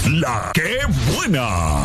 La que buena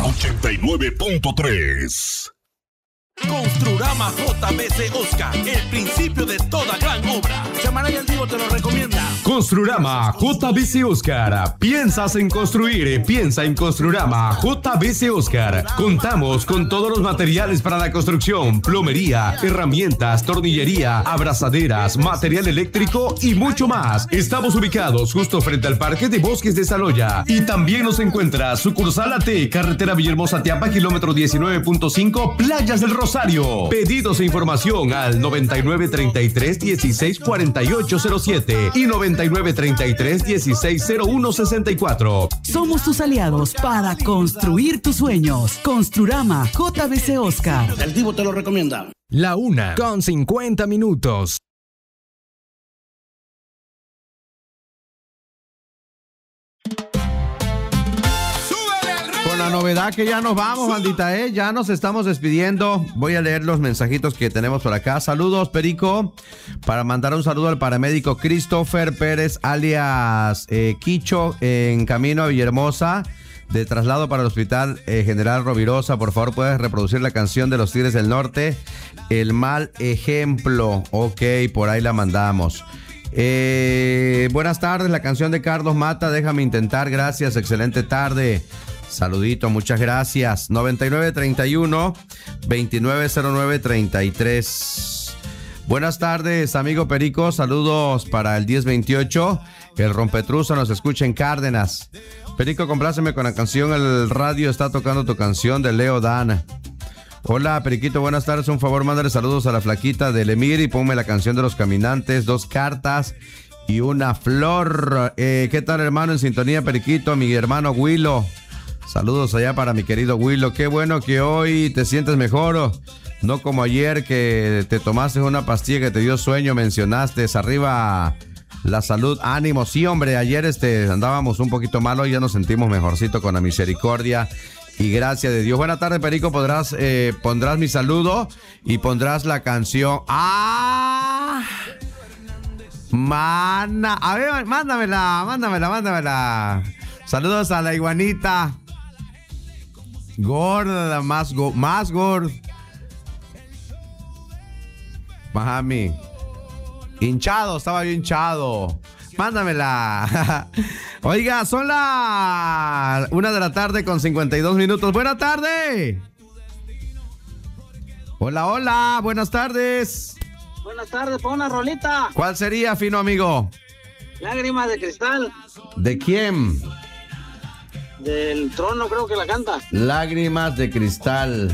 89.3. Construrama JBC Oscar, el principio de toda gran obra. Chamaraya Antiguo te lo recomienda. Construrama JBC Oscar. ¿Piensas en construir? Piensa en Construrama JBC Oscar. Contamos con todos los materiales para la construcción: plomería, herramientas, tornillería, abrazaderas, material eléctrico y mucho más. Estamos ubicados justo frente al Parque de Bosques de Saloya. Y también nos encuentra sucursal AT, carretera Villahermosa Tiapa, kilómetro 19.5, Playas del Rosario. Pedidos e información al 9933-164807 y 9933-160164. Somos tus aliados para construir tus sueños. Construrama JBC Oscar. El Divo te lo recomienda. La 1:50. Con la novedad que ya nos vamos, bandita, ya nos estamos despidiendo. Voy a leer los mensajitos que tenemos por acá. Saludos, Perico, para mandar un saludo al paramédico Christopher Pérez, alias Quicho, en camino a Villahermosa, de traslado para el Hospital General Rovirosa. Por favor, puedes reproducir la canción de los Tigres del Norte, El Mal Ejemplo. Ok, por ahí la mandamos. Buenas tardes, la canción de Carlos Mata, Déjame Intentar. Gracias, excelente tarde. Saludito, muchas gracias. 9931-2909-33. Buenas tardes, amigo Perico. Saludos para el 1028. El Rompetruza nos escucha en Cárdenas. Perico, compláceme con la canción El Radio Está Tocando Tu Canción, de Leo Dan. Hola, Periquito, buenas tardes. Un favor, mándale saludos a la flaquita del Emir y ponme la canción de Los Caminantes, 2 cartas y una flor. ¿Qué tal, hermano? En sintonía, Periquito, mi hermano Willow. Saludos allá para mi querido Willow. Qué bueno que hoy te sientes mejor, no como ayer que te tomaste una pastilla que te dio sueño. Mencionaste arriba la salud, ánimo. Sí, hombre, ayer andábamos un poquito mal, hoy ya nos sentimos mejorcito con la misericordia y gracia de Dios. Buena tarde, Perico. Pondrás mi saludo y pondrás la canción. A ver, mándamela. Saludos a la iguanita gorda, más gorda. Mahami. Hinchado, estaba yo hinchado. Mándamela. Oiga, son las 1:52 p.m. Buena tarde. Hola, buenas tardes. Buenas tardes, pon una rolita. ¿Cuál sería, fino amigo? Lágrimas de Cristal. ¿De quién? Del Trono, creo que la canta. Lágrimas de Cristal.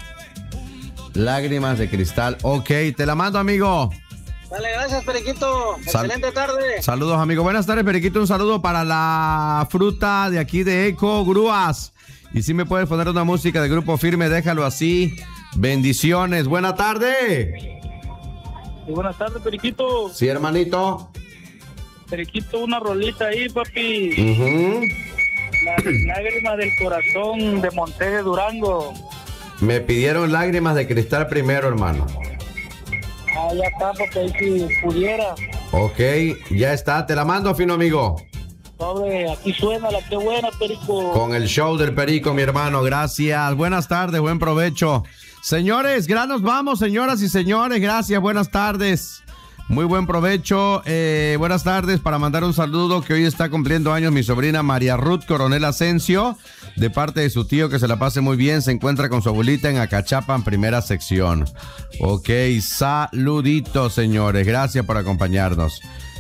Ok, te la mando, amigo. Dale, gracias, Periquito. Excelente tarde. Saludos, amigo. Buenas tardes, Periquito. Un saludo para la fruta de aquí de Eco Grúas. Y si me puedes poner una música de Grupo Firme, déjalo así. Bendiciones. Buena tarde. Y buenas tardes, Periquito. Sí, hermanito. Periquito, una rolita ahí, papi. Las lágrimas del corazón de Montes de Durango. Me pidieron Lágrimas de Cristal primero, hermano. Ya está, porque ahí si pudiera. Ok, ya está. Te la mando, fino amigo. Sobre, aquí suena la que buena, Perico. Con el show del Perico, mi hermano. Gracias. Buenas tardes, buen provecho. Señores, ya nos vamos, señoras y señores. Gracias, buenas tardes. Muy buen provecho. Buenas tardes, para mandar un saludo que hoy está cumpliendo años mi sobrina María Ruth Coronel Asensio, de parte de su tío, que se la pase muy bien. Se encuentra con su abuelita en Acachapan, primera sección. Ok, saluditos, señores. Gracias por acompañarnos.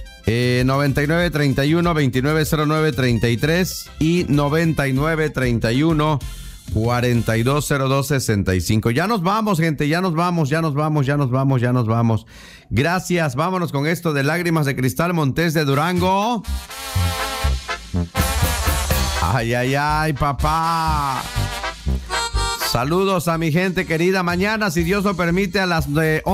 9931-2909-33 y 9931-420265. Ya nos vamos, gente, ya nos vamos. Gracias, vámonos con esto de Lágrimas de Cristal, Montes de Durango. Ay, papá. Saludos a mi gente querida. Mañana, si Dios lo permite, a las